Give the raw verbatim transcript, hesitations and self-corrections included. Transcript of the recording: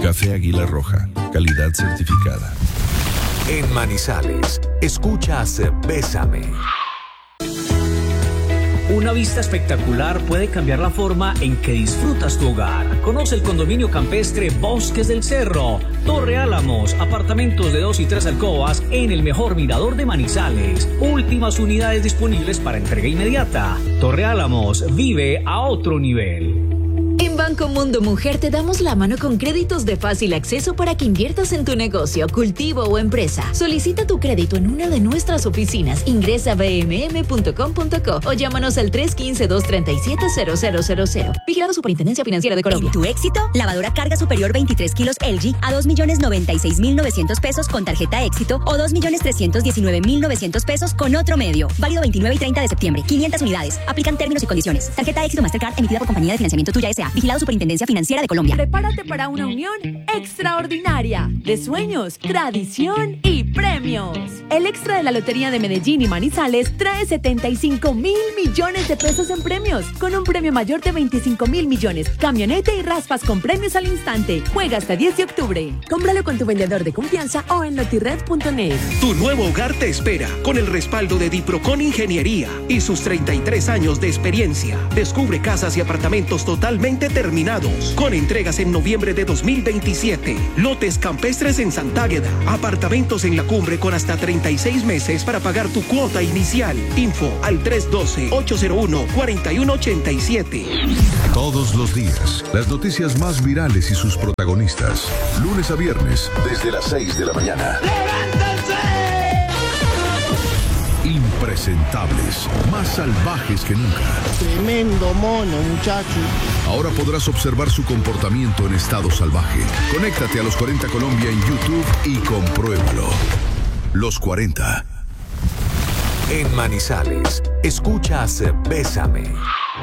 Café Águila Roja, calidad certificada. En Manizales, escuchas Bésame. Una vista espectacular puede cambiar la forma en que disfrutas tu hogar. Conoce el condominio campestre Bosques del Cerro, Torre Álamos, apartamentos de dos y tres alcobas en el mejor mirador de Manizales. Últimas unidades disponibles para entrega inmediata. Torre Álamos, vive a otro nivel. En Banco Mundo Mujer te damos la mano con créditos de fácil acceso para que inviertas en tu negocio, cultivo o empresa. Solicita tu crédito en una de nuestras oficinas. Ingresa a b m m punto com punto co o llámanos al tres uno cinco, dos tres siete, cero cero cero cero. Vigilado Superintendencia Financiera de Colombia. En tu éxito, lavadora carga superior veintitrés kilos L G a dos millones noventa y seis mil novecientos pesos con tarjeta éxito o dos millones trescientos diecinueve mil novecientos pesos con otro medio. Válido veintinueve y treinta de septiembre. quinientas unidades. Aplican términos y condiciones. Tarjeta éxito Mastercard emitida por Compañía de Financiamiento Tuya S A. Vigilado Superintendencia Financiera de Colombia. Prepárate para una unión extraordinaria de sueños, tradición y premios. El extra de la Lotería de Medellín y Manizales trae setenta y cinco mil millones de pesos en premios, con un premio mayor de veinticinco mil millones, camioneta y raspas con premios al instante. Juega hasta diez de octubre. Cómpralo con tu vendedor de confianza o en lotired punto net. Tu nuevo hogar te espera con el respaldo de Diprocon Ingeniería y sus treinta y tres años de experiencia. Descubre casas y apartamentos totalmente terminados, con entregas en noviembre de dos mil veintisiete. Lotes campestres en Santágueda, apartamentos en la cumbre con hasta treinta y seis meses para pagar tu cuota inicial. Info al tres uno dos, ocho cero uno, cuatro uno ocho siete. Todos los días, las noticias más virales y sus protagonistas. Lunes a viernes, desde las seis de la mañana. Impresentables, más salvajes que nunca. Tremendo mono, muchacho. Ahora podrás observar su comportamiento en estado salvaje. Conéctate a Los cuarenta Colombia en YouTube y compruébalo. Los cuarenta. En Manizales, escuchas Bésame.